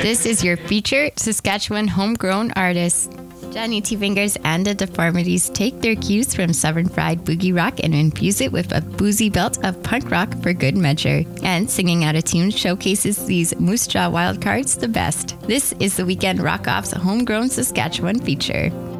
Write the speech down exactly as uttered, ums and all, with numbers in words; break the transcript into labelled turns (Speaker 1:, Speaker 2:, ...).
Speaker 1: This is your featured Saskatchewan homegrown artist. Johnny T. Fingers and the Deformities take their cues from Southern Fried Boogie Rock and infuse it with a boozy belt of punk rock for good measure. And singing out of tune showcases these Moose Jaw Wildcards the best. This is the Weekend Rock Off's homegrown Saskatchewan feature.